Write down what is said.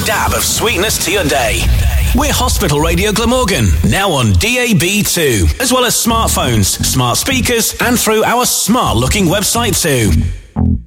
dab of sweetness to your day. We're Hospital Radio Glamorgan, now on DAB2, as well as smartphones, smart speakers, and through our smart-looking website too.